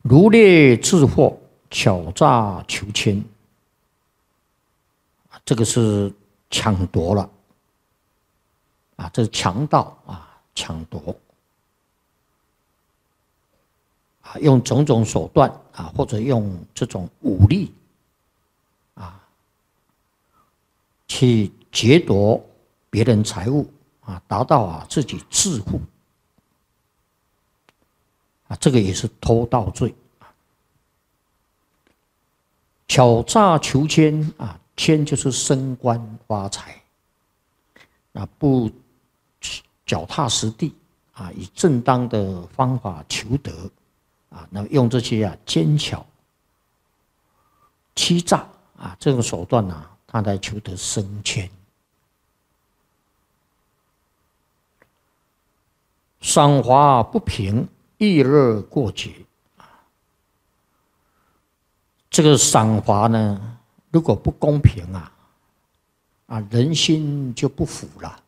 掳掠致获，巧诈求签，这个是抢夺了啊，这是强盗啊，抢夺啊，用种种手段啊，或者用这种武力啊，去劫夺别人财物啊，达到啊自己致富啊，这个也是偷盗罪。巧诈求签啊，签就是升官发财，啊不脚踏实地啊，以正当的方法求得啊，那用这些啊奸巧、欺诈啊这种手段呢，他来求得升迁。赏罚不平，逸乐过节。这个赏罚呢，如果不公平人心就不服了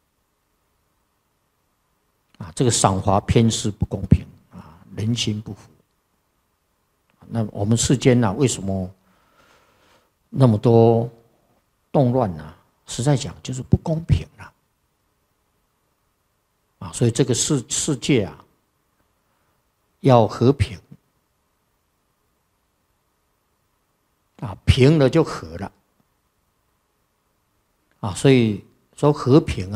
啊。这个赏罚偏私不公平啊，人心不服。那我们世间为什么那么多动乱呢？实在讲就是不公平了啊。所以这个世界要和平啊，平了就和了啊。所以说和平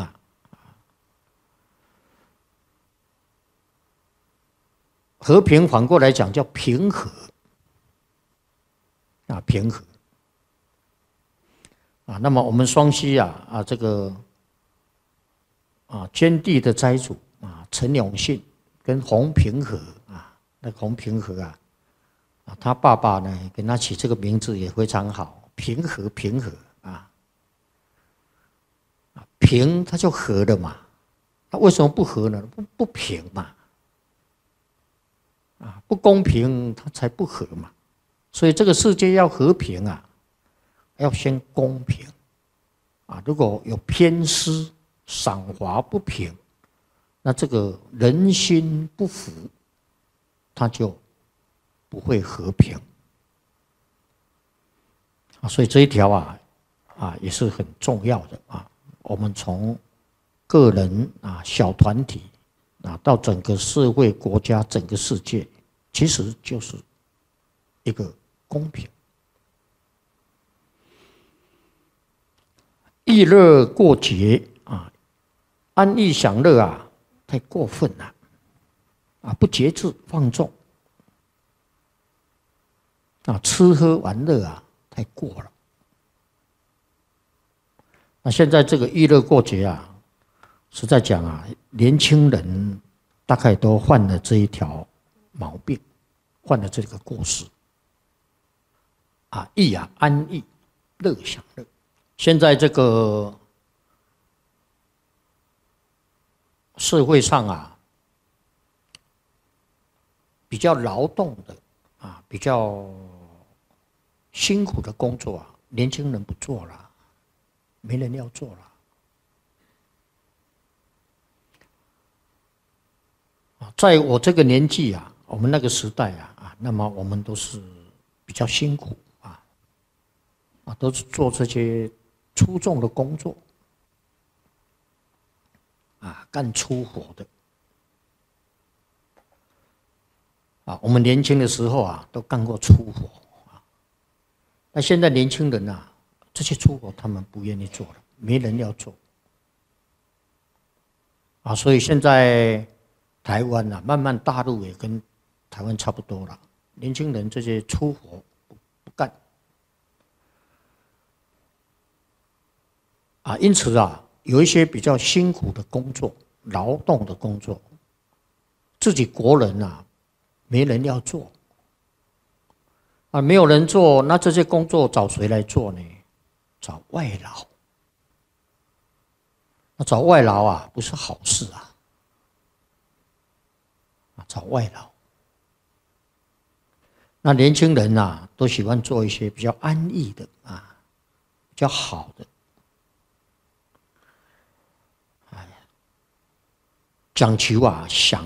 和平反过来讲叫平和啊，平和啊。那么我们双溪这个捐地的斋主陈永信跟洪平和那洪平和他爸爸呢给他起这个名字也非常好，平和平和平他就和了嘛，他为什么不和呢？不平嘛不公平他才不和嘛。所以这个世界要和平要先公平如果有偏私、赏罚不平，那这个人心不服，他就不会和平所以这一条也是很重要的我们从个人小团体到整个社会、国家、整个世界，其实就是一个公平。逸乐过节安逸享乐太过分了不节制放纵吃喝玩乐太过了。那现在这个逸乐过节实在讲年轻人大概都患了这一条毛病，患了这个过失逸安逸，乐享乐。现在这个社会上比较劳动的比较辛苦的工作年轻人不做了，没人要做了在我这个年纪我们那个时代那么我们都是比较辛苦都是做这些粗重的工作干粗活的我们年轻的时候都干过粗活那现在年轻人这些粗活他们不愿意做了，没人要做所以现在台湾慢慢大陆也跟台湾差不多了，年轻人这些粗活不干因此有一些比较辛苦的工作、劳动的工作，自己国人没人要做没有人做，那这些工作找谁来做呢？找外劳。那找外劳不是好事找外劳。那年轻人都喜欢做一些比较安逸的比较好的。讲求享